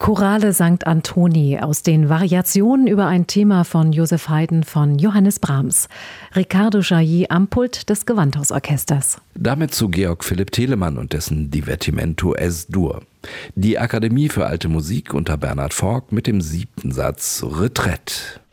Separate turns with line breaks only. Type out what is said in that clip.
Chorale St. Antoni aus den Variationen über ein Thema von Joseph Haydn von Johannes Brahms. Riccardo Chailly am Pult des Gewandhausorchesters.
Damit zu Georg Philipp Telemann und dessen Divertimento Es-Dur. Die Akademie für Alte Musik unter Bernhard Forck mit dem 7. Satz Retraite.